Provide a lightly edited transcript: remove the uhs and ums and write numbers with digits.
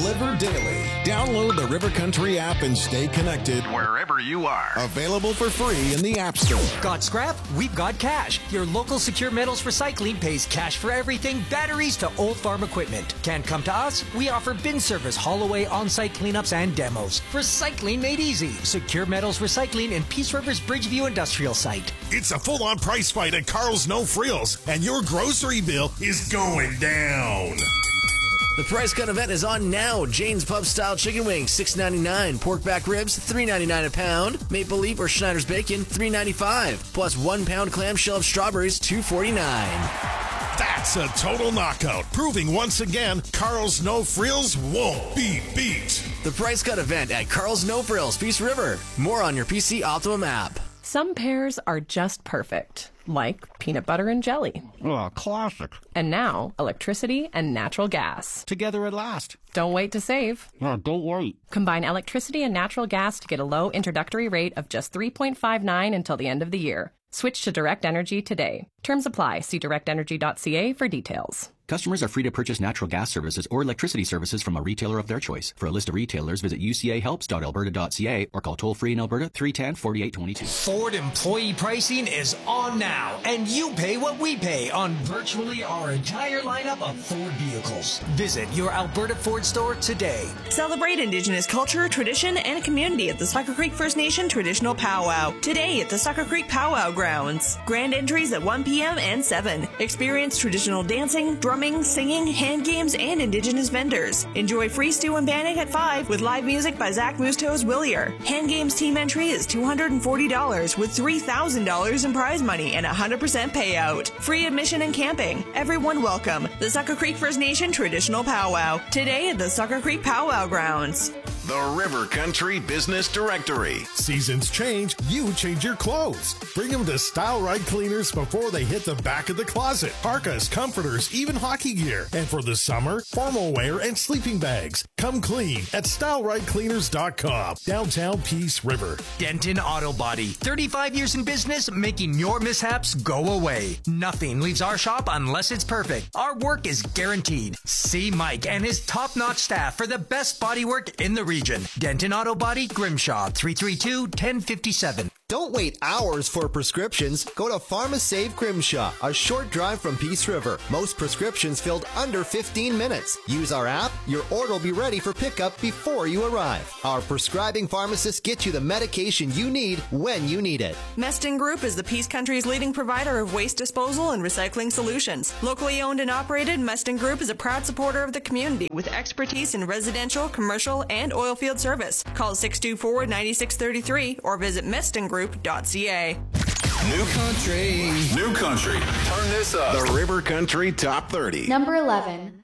delivered daily. Download the River Country app and stay connected wherever you are. Available for free in the App Store. Got scrap? We've got cash. Your local Secure Metals Recycling pays cash for everything, batteries to old farm equipment. Can't come to us? We offer bin service, haul away, on-site cleanups, and demos. Recycling made easy. Secure Metals Recycling in Peace River's Bridgeview Industrial Site. It's a full-on price fight at Carl's No Frills, and your grocery bill is going down. The price cut event is on now. Jane's Pub Style Chicken Wings, $6.99. Pork back ribs, $3.99 a pound. Maple Leaf or Schneider's Bacon, $3.95. Plus 1 pound clamshell of strawberries, $2.49. That's a total knockout, proving once again Carl's No Frills won't be beat. The price cut event at Carl's No Frills, Peace River. More on your PC Optimum app. Some pairs are just perfect, like peanut butter and jelly. Oh, classic. And now, electricity and natural gas. Together at last. Don't wait to save. No, don't wait. Combine electricity and natural gas to get a low introductory rate of just $3.59 until the end of the year. Switch to Direct Energy today. Terms apply. See directenergy.ca for details. Customers are free to purchase natural gas services or electricity services from a retailer of their choice. For a list of retailers, visit ucahelps.alberta.ca or call toll-free in Alberta 310-4822. Ford employee pricing is on now, and you pay what we pay on virtually our entire lineup of Ford vehicles. Visit your Alberta Ford store today. Celebrate Indigenous culture, tradition, and community at the Sucker Creek First Nation Traditional Powwow. Today at the Sucker Creek Powwow Grounds. Grand entries at 1 p.m. and 7. Experience traditional dancing, drumming, singing, hand games, and Indigenous vendors. Enjoy free stew and bannock at 5 with live music by Zach Moostoes Willier. Hand games team entry is $240 with $3,000 in prize money and 100% payout. Free admission and camping. Everyone welcome. The Sucker Creek First Nation Traditional Powwow. Today at the Sucker Creek Powwow Grounds. The River Country Business Directory. Seasons change, you change your clothes. Bring them to Style Right Cleaners before they hit the back of the closet. Parkas, comforters, even hockey gear. And for the summer, formal wear and sleeping bags. Come clean at StyleRightCleaners.com. Downtown Peace River. Denton Auto Body. 35 years in business, making your mishaps go away. Nothing leaves our shop unless it's perfect. Our work is guaranteed. See Mike and his top-notch staff for the best bodywork in the region. Denton Auto Body, Grimshaw, 332-1057. Don't wait hours for prescriptions. Go to PharmaSave Grimshaw, a short drive from Peace River. Most prescriptions filled under 15 minutes. Use our app. Your order will be ready for pickup before you arrive. Our prescribing pharmacists get you the medication you need when you need it. Meston Group is the Peace Country's leading provider of waste disposal and recycling solutions. Locally owned and operated, Meston Group is a proud supporter of the community with expertise in residential, commercial, and oil field service. Call 624-9633 or visit mestongroup.ca. New country. New country. Turn this up. The River Country Top 30. Number 11.